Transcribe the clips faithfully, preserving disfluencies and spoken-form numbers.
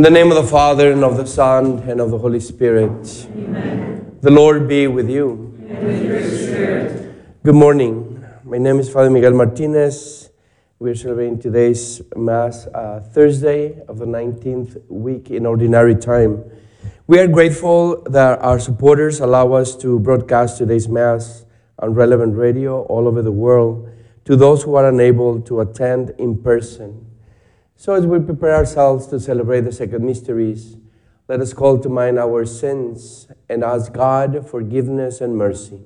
In the name of the Father, and of the Son, and of the Holy Spirit. Amen. The Lord be with you. And with your spirit. Good morning. My name is Father Miguel Martinez. We're celebrating today's Mass, uh, Thursday of the nineteenth week in Ordinary Time. We are grateful that our supporters allow us to broadcast today's Mass on Relevant Radio all over the world to those who are unable to attend in person. So as we prepare ourselves to celebrate the sacred mysteries, let us call to mind our sins and ask God forgiveness and mercy.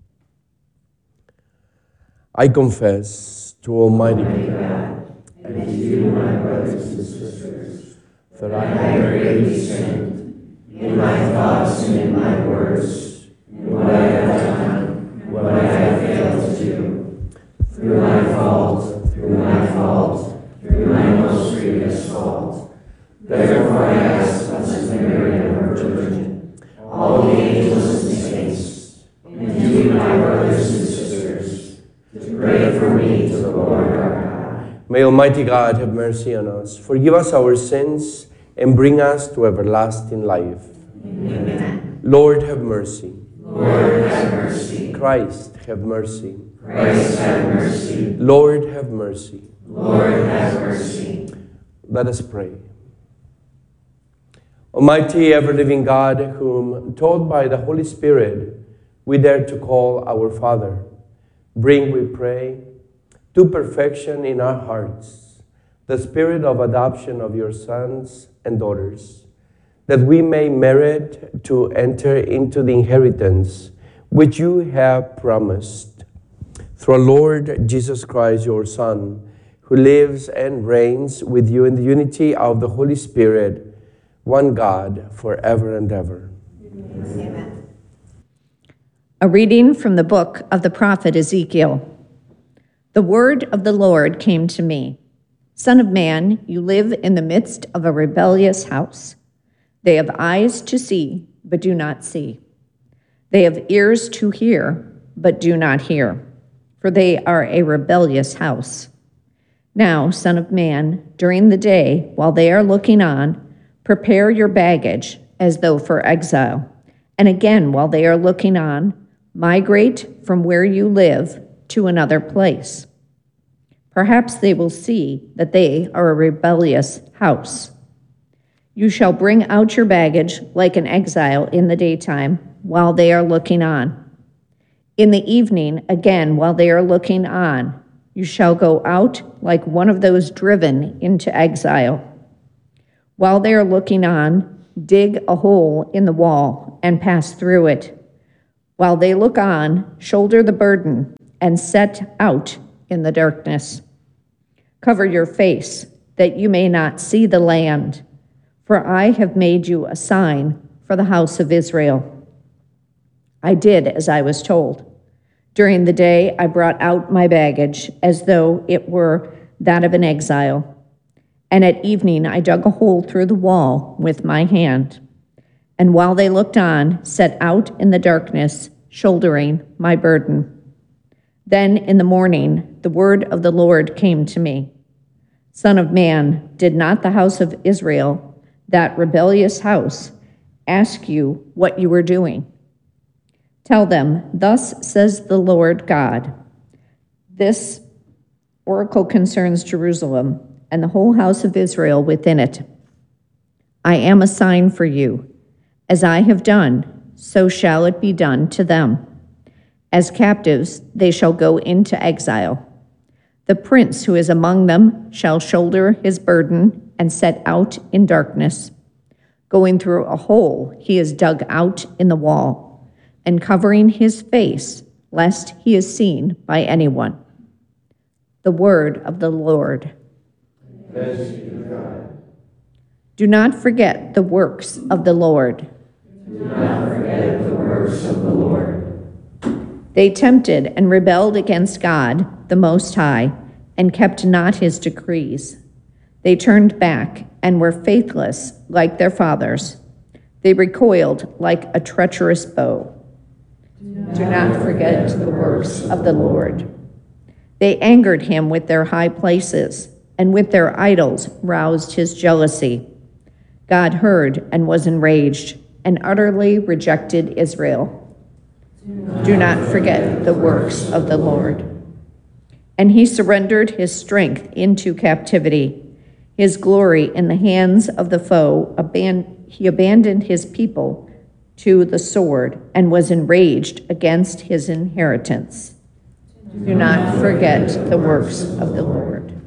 I confess to Almighty God and to you, my brothers and sisters, that I have greatly sinned in my thoughts and in my words, in what I have done, what I have failed to do, through my fault, through my fault, through my most grievous fault. Therefore I ask Blessed Mary, ever Virgin, all the angels and saints, and you, my brothers and sisters, to pray for me to the Lord our God. May Almighty God have mercy on us, forgive us our sins, and bring us to everlasting life. Amen. Lord, have mercy. Lord, have mercy. Christ, have mercy. Christ, have mercy. Lord, have mercy. Lord, have mercy. Let us pray. Almighty, ever-living God, whom, taught by the Holy Spirit, we dare to call our Father, bring, we pray, to perfection in our hearts the spirit of adoption of your sons and daughters, that we may merit to enter into the inheritance which you have promised. Through our Lord Jesus Christ, your Son, who lives and reigns with you in the unity of the Holy Spirit, one God, forever and ever. Amen. A reading from the book of the prophet Ezekiel. The word of the Lord came to me. Son of man, you live in the midst of a rebellious house. They have eyes to see, but do not see. They have ears to hear, but do not hear, for they are a rebellious house. Now, Son of man, during the day, while they are looking on, prepare your baggage as though for exile. And again, while they are looking on, migrate from where you live to another place. Perhaps they will see that they are a rebellious house. You shall bring out your baggage like an exile in the daytime while they are looking on. In the evening, again, while they are looking on, you shall go out like one of those driven into exile. While they are looking on, dig a hole in the wall and pass through it. While they look on, shoulder the burden and set out in the darkness. Cover your face that you may not see the land, for I have made you a sign for the house of Israel. I did as I was told. During the day, I brought out my baggage as though it were that of an exile. And at evening, I dug a hole through the wall with my hand. And while they looked on, set out in the darkness, shouldering my burden. Then in the morning, the word of the Lord came to me. Son of man, did not the house of Israel, that rebellious house, ask you what you were doing? Tell them, thus says the Lord God, this oracle concerns Jerusalem and the whole house of Israel within it. I am a sign for you. As I have done, so shall it be done to them. As captives, they shall go into exile. The prince who is among them shall shoulder his burden and set out in darkness. Going through a hole he is dug out in the wall, and covering his face, lest he is seen by anyone. The word of the Lord. Thanks be to God. Do not forget the works of the Lord. Do not forget the works of the Lord. They tempted and rebelled against God, the Most High, and kept not his decrees. They turned back and were faithless like their fathers. They recoiled like a treacherous bow. Do not forget the works of the Lord. They angered him with their high places, and with their idols roused his jealousy. God heard and was enraged and utterly rejected Israel. Do not forget the works of the Lord. And he surrendered his strength into captivity, his glory in the hands of the foe. Aban- he abandoned his people to the sword and was enraged against his inheritance. Do not forget the works of the Lord.